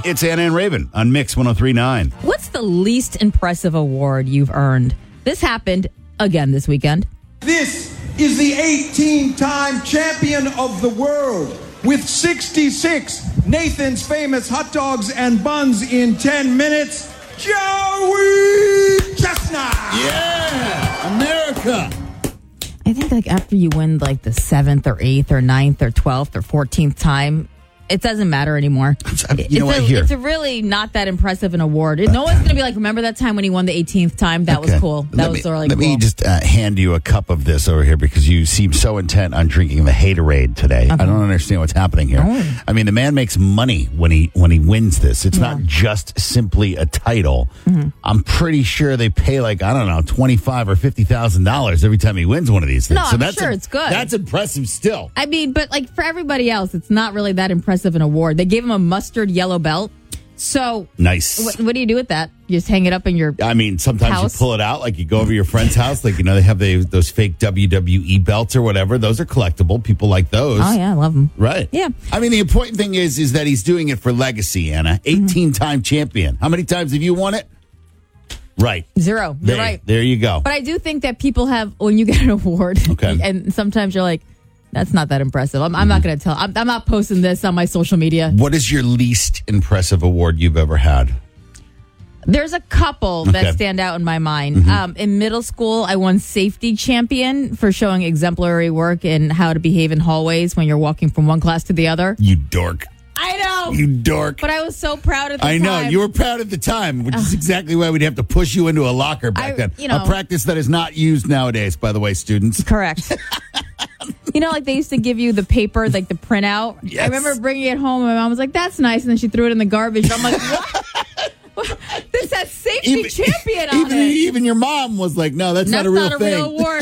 It's Anna and Raven on Mix 103.9. What's the least impressive award you've earned? This happened again this weekend. This is the 18-time champion of the world with 66 Nathan's Famous hot dogs and buns in 10 minutes, Joey Chestnut. Yeah, America. I think like after you win like the 7th or 8th or 9th or 12th or 14th time, it doesn't matter anymore. It's really not that impressive an award. No one's going to be like, remember that time when he won the 18th time? That was cool. That was really cool. Let me just hand you a cup of this over here because you seem so intent on drinking the Haterade today. Okay. I don't understand what's happening here. Oh. I mean, the man makes money when he wins this. It's not just simply a title. Mm-hmm. I'm pretty sure they pay like, I don't know, $25,000 or $50,000 every time he wins one of these things. No, so I'm sure it's good. That's impressive still. I mean, but like for everybody else, it's not really that impressive an award. They gave him a mustard yellow belt. So nice. What do you do with that? You just hang it up in your I mean, sometimes house? You pull it out, like you go over to your friend's house, like, they have those fake WWE belts or whatever. Those are collectible. People like those. Oh, yeah, I love them. Right. Yeah. I mean, the important thing is that he's doing it for legacy, Anna. 18-time champion. How many times have you won it? Right. 0. You're right. There you go. But I do think that people have, when you get an award, and sometimes you're like, that's not that impressive. I'm not going to tell. I'm not posting this on my social media. What is your least impressive award you've ever had? There's a couple that stand out in my mind. Mm-hmm. In middle school, I won safety champion for showing exemplary work in how to behave in hallways when you're walking from one class to the other. You dork. I know. You dork. But I was so proud at the time. I know. You were proud at the time, which is exactly why we'd have to push you into a locker back then. A practice that is not used nowadays, by the way, students. Correct. Like they used to give you the paper, like the printout. Yes. I remember bringing it home. And my mom was like, that's nice. And then she threw it in the garbage. I'm like, what? This has safety champion on it. Even your mom was like, no, that's not a real thing. Real award.